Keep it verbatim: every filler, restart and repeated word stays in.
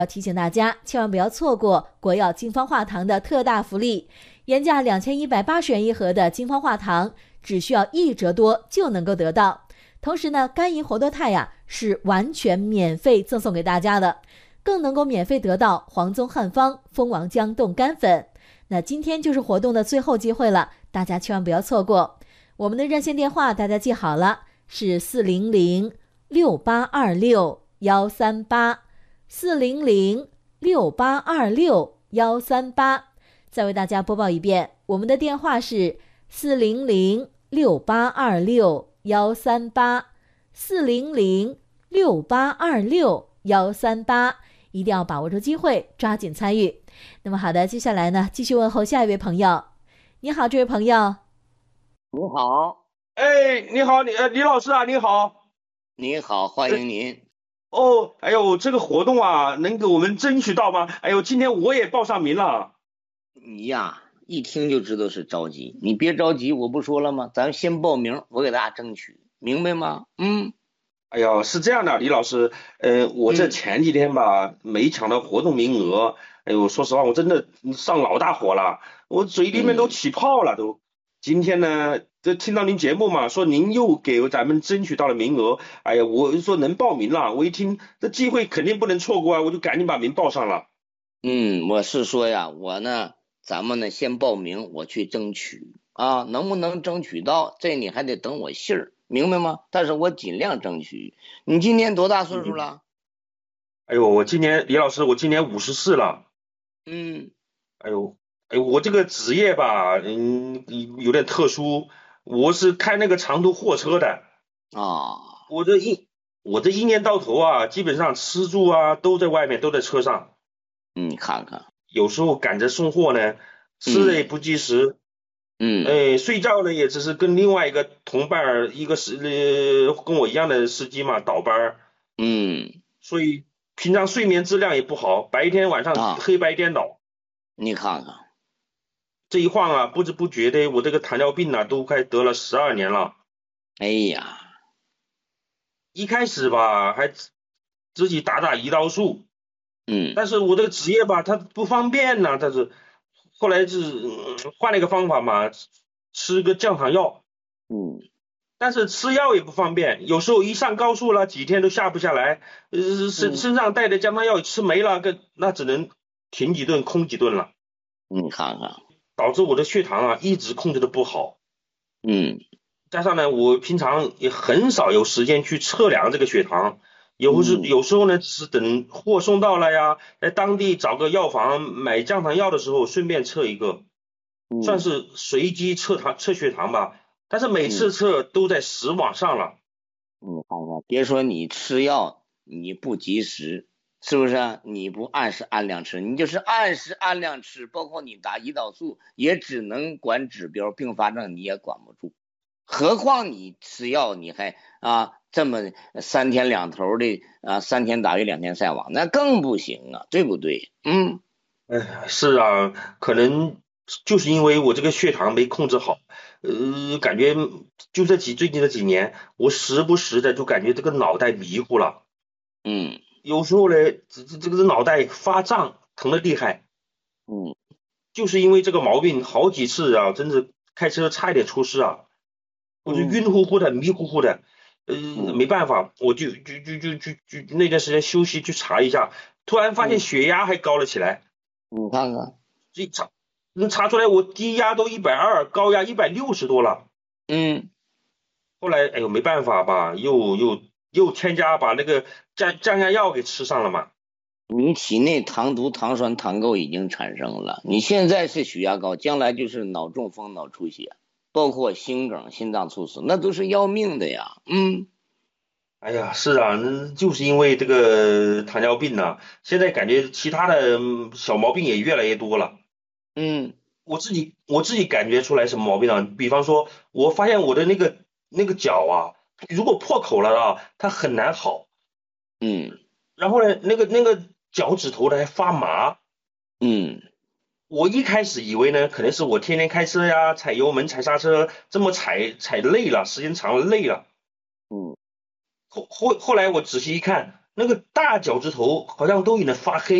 要提醒大家，千万不要错过国药金方化糖的特大福利，原价两千一百八十元一盒的金方化糖，只需要一折多就能够得到。同时呢，甘银活多肽呀是完全免费赠送给大家的，更能够免费得到黄宗汉方蜂王浆冻干粉。那今天就是活动的最后机会了，大家千万不要错过。我们的热线电话大家记好了，是四零零六八二六幺三八。四零零六八二六幺三八，再为大家播报一遍，我们的电话是四零零六八二六幺三八，四零零六八二六幺三八，一定要把握住机会，抓紧参与。那么好的，接下来呢，继续问候下一位朋友。你好，这位朋友。 你好。 哎，你好，李呃李老师啊，你好。 你好，欢迎您。 哦，哎呦，这个活动啊，能给我们争取到吗？哎呦，今天我也报上名了。 你呀，一听就知道是着急。你别着急，我不说了吗？咱先报名，我给大家争取，明白吗？嗯。 哎呦，是这样的，李老师，呃，我这前几天吧，嗯、没抢到活动名额。哎呦，说实话，我真的上老大火了，我嘴里面都起泡了都。嗯、今天呢，这听到您节目嘛，说您又给咱们争取到了名额，哎呀，我说能报名了，我一听这机会肯定不能错过啊，我就赶紧把名报上了。 嗯，我是说呀，我呢，咱们呢先报名，我去争取啊，能不能争取到，这你还得等我信儿，明白吗？但是我尽量争取。你今年多大岁数了？ 嗯、哎呦，我今年李老师，我今年五十四了。 嗯。 哎呦。哎，我这个职业吧，嗯，有点特殊，我是开那个长途货车的啊。 我这一我这一年到头啊，基本上吃住啊都在外面，都在车上。 你看看， 有时候赶着送货呢，吃的也不及时。 嗯。 哎，睡觉呢也只是跟另外一个同伴，一个是呃跟我一样的司机嘛，倒班。 嗯。 所以平常睡眠质量也不好，白天晚上黑白颠倒。 啊、你看看。 这一晃啊，不知不觉的，我这个糖尿病啊，都快得了十二年了。 哎呀， 一开始吧，还自己打打胰岛素， 嗯， 但是我这个职业吧，它不方便呐、啊。但是后来是、嗯、换了一个方法嘛，吃个降糖药， 嗯， 但是吃药也不方便，有时候一上高速了，几天都下不下来，呃，身身上带的降糖药吃没了，个那只能停几顿，空几顿了。 你看看。 导致我的血糖啊一直控制的不好， 嗯， 加上呢，我平常也很少有时间去测量这个血糖，有时、嗯、有时候呢，只是等货送到了呀，在当地找个药房买降糖药的时候顺便测一个， 嗯、 算是随机测糖测血糖吧，但是每次测都在十往上了。 你看看，别说你吃药你不及时。是不是啊？你不按时按量吃，你就是按时按量吃，包括你打胰岛素也只能管指标，并发症你也管不住，何况你吃药你还啊这么三天两头的啊，三天打鱼两天晒网，那更不行啊，对不对？嗯， 哎，是啊，可能就是因为我这个血糖没控制好，呃，感觉就这几最近这几年，我时不时的就感觉这个脑袋迷糊了。 嗯。 有时候呢，这这这个脑袋发胀，疼得厉害。 嗯， 就是因为这个毛病，好几次啊，真是开车差一点出事啊，我就晕乎乎的、迷糊糊的，呃， 嗯、 没办法，我就就就就就就那段时间休息去查一下，突然发现血压还高了起来。 你看看， 这查能查出来我低压都一百二，高压一百六十多了。 嗯， 后来哎呦没办法吧，又又。又添加把那个降降压药给吃上了嘛？ 你体内糖毒、糖酸、糖垢已经产生了，你现在是血压高，将来就是脑中风、脑出血，包括心梗、心脏猝死，那都是要命的呀。嗯， 哎呀，是啊，就是因为这个糖尿病啊，现在感觉其他的小毛病也越来越多了。 嗯， 我自己我自己感觉出来什么毛病啊？比方说，我发现我的那个那个脚啊。如果破口了啊，它很难好。 嗯， 然后呢，那个那个脚趾头呢还发麻。 嗯， 我一开始以为呢，可能是我天天开车呀，踩油门、踩刹车，这么踩踩累了，时间长了累了。 嗯， 后后后来我仔细一看， 那个大脚趾头好像都有点发黑。